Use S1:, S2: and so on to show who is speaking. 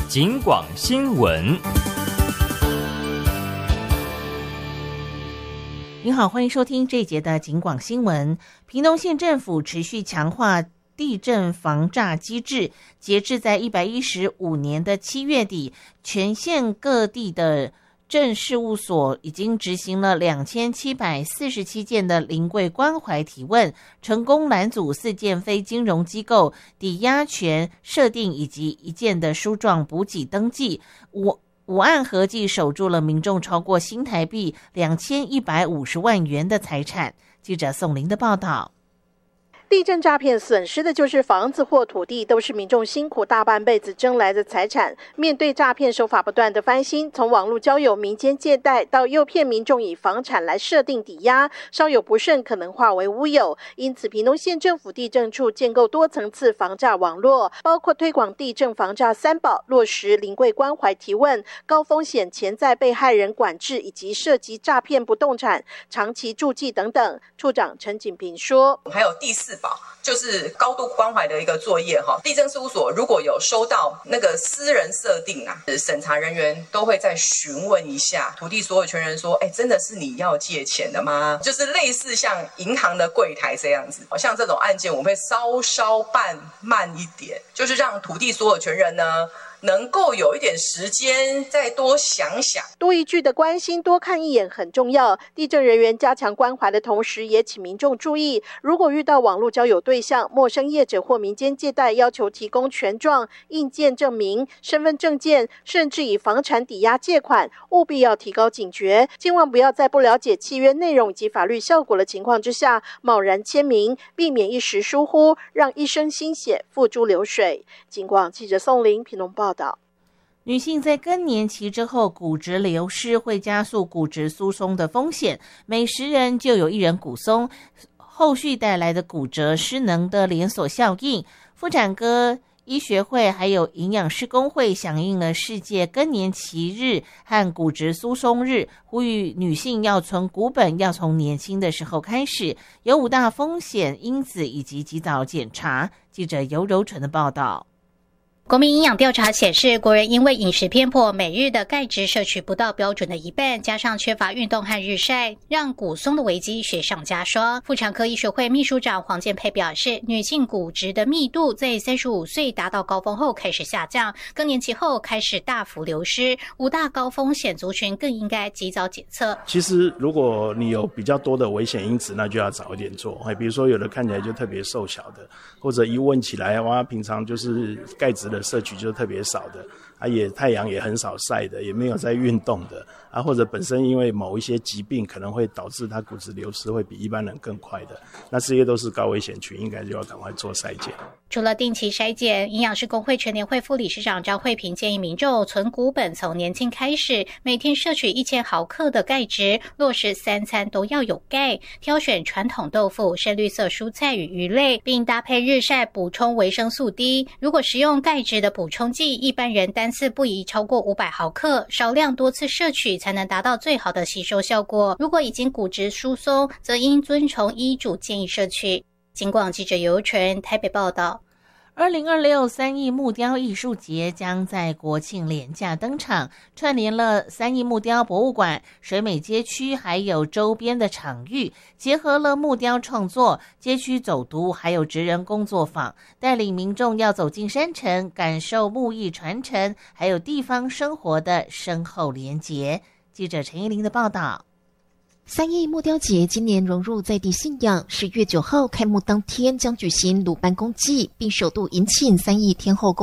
S1: 警广新闻。
S2: 您好，欢迎收听这一节的警广新闻。屏东县政府持续强化地震防诈机制，截至在115年的7月底，全县各地的镇事务所已经执行了2747件的临柜关怀提问，成功拦阻4件非金融机构抵押权设定以及1件的书状补给登记。五案合计守住了民众超过新台币2150万元的财产。记者宋玲的报道。
S3: 地震诈骗损失的就是房子或土地，都是民众辛苦大半辈子争来的财产。面对诈骗手法不断的翻新，从网络交友、民间借贷到诱骗民众以房产来设定抵押，稍有不慎可能化为乌有。因此屏东县政府地政处建构多层次防诈网络，包括推广地震防诈3宝，落实临柜关怀提问、高风险潜在被害人管制以及涉及诈骗不动产长期住记等等。处长陈锦平说，
S4: 还有第4宝就是高度关怀的一个作业哈。地政事务所如果有收到那个私人设定审查人员都会再询问一下土地所有权人说，真的是你要借钱的吗？就是类似像银行的柜台这样子，像这种案件我们会稍办慢一点，就是让土地所有权人呢能够有一点时间再多想想，
S3: 多一句的关心，多看一眼很重要。地政人员加强关怀的同时，也请民众注意，如果遇到网络交友对象、陌生业者或民间借贷，要求提供权状、印鉴证明、身份证件，甚至以房产抵押借款，务必要提高警觉，千万不要在不了解契约内容以及法律效果的情况之下贸然签名，避免一时疏忽，让一生心血付诸流水。警广记者宋玲屏东报道。
S2: 女性在更年期之后骨质流失会加速骨质疏松的风险，每10人就有1人骨松，后续带来的骨折失能的连锁效应。妇产科医学会还有营养师工会响应了世界更年期日和骨质疏松日，呼吁女性要存骨本要从年轻的时候开始，有5大风险因子以及及早检查。记者尤柔纯的报道。
S5: 国民营养调查显示，国人因为饮食偏颇，每日的钙质摄取不到标准的1半，加上缺乏运动和日晒，让骨松的危机雪上加霜。妇产科医学会秘书长黄建佩表示，女性骨质的密度在35岁达到高峰后开始下降，更年期后开始大幅流失，5大高风险族群更应该及早检测。
S6: 其实如果你有比较多的危险因子，那就要早一点做。比如说有的看起来就特别瘦小的，或者一问起来平常就是钙质的摄取就特别少的，也太阳也很少晒的，也没有在运动的，或者本身因为某一些疾病可能会导致他骨质流失会比一般人更快的，那这些都是高危险群，应该就要赶快做筛检。
S5: 除了定期筛检，营养师工会全联会副理事长张慧萍建议民众存骨本从年轻开始，每天摄取1000毫克的钙质，落实3餐都要有钙，挑选传统豆腐、深绿色蔬菜与鱼类，并搭配日晒补充维生素 D。如果食用钙质的补充剂，一般人单次不宜超过500毫克，少量多次摄取才能达到最好的吸收效果。如果已经骨质疏松，则应遵从医嘱建议摄取。警广记者尤纯台北报道。
S2: 20263义木雕艺术节将在国庆连假登场，串联了3义木雕博物馆、水美街区还有周边的场域，结合了木雕创作、街区走读还有职人工作坊，带领民众要走进山城，感受木艺传承还有地方生活的深厚连结。记者陈依玲的报道。
S7: 3义木雕节今年融入在地信仰，10月9号开幕当天将举行鲁班公祭，并首度迎请3义天后